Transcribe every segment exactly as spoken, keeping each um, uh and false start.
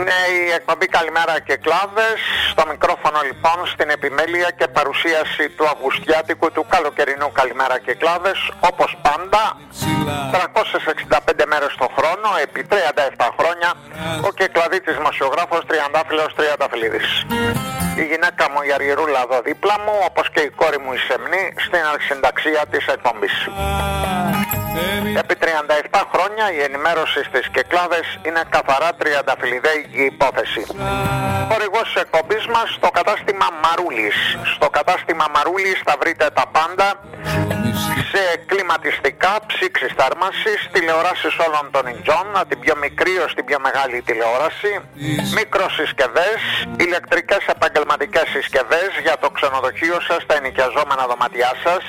Είναι η εκπομπή Καλημέρα και Κλάδες. Στο μικρόφωνο λοιπόν στην επιμέλεια και παρουσίαση του αυγουστιάτικου του καλοκαιρινού Καλημέρα και Κλάδες. Όπως πάντα, τριακόσιες εξήντα πέντε μέρες το χρόνο, επί τριάντα επτά χρόνια, ο Κυκλαδίτης δημοσιογράφος Τριαντάφυλλος Τριανταφυλλίδης. Η γυναίκα μου η Αργυρούλα εδώ δίπλα μου, όπως και η κόρη μου η Σεμνή, στην αρχισυνταξία της εκπομπής. Επί τριάντα επτά χρόνια η ενημέρωση στις Κυκλάδες είναι καθαρά τριανταφυλλιδέικη υπόθεση. Χορηγός της εκπομπής μας το κατάστημα Μαρούλης. Στο κατάστημα Μαρούλης θα βρείτε τα πάντα σε κλιματιστικά, ψήξεις θέρμανσης, τηλεοράσεις όλων των ειδών, από την πιο μικρή ως την πιο μεγάλη τηλεόραση, μικροσυσκευές, ηλεκτρικές επαγγελματικές συσκευές για το ξενοδοχείο σας, τα ενοικιαζόμενα δωμάτια σας,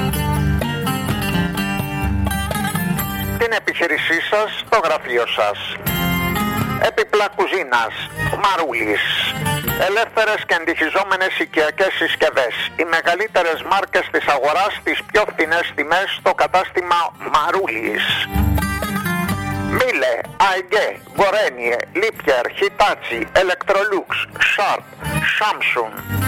την επιχείρησή σας, το γραφείο σας. Έπιπλα κουζίνας, Μαρούλης. Ελεύθερες και εντυχιζόμενες οικιακές συσκευές. Οι μεγαλύτερες μάρκες της αγοράς στις πιο φθηνές τιμές στο κατάστημα Μαρούλης. Μίλε, Αϊγκέ, Γκορένιε, Λίπιερ, Χιτάτσι, Ελεκτρολούξ, Σάρπ, Σάμσουν.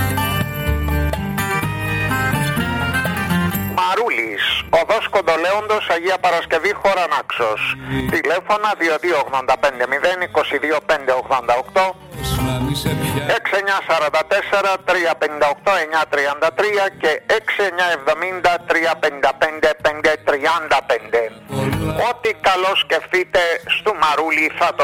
Μαρούλης, οδός Κοντολέοντος, Αγία Παρασκευή, χώρα Νάξος. Τηλέφωνα δύο δύο ογδόντα πέντε μηδέν είκοσι δύο πέντε ογδόντα οκτώ, έξι εννιά τέσσερα τέσσερα τρία πέντε οκτώ εννιά τριάντα τρία και έξι εννιά εβδομήντα τρία πενήντα πέντε πέντε τριάντα πέντε. Ό,τι καλό σκεφτείτε στο Μαρούλι θα το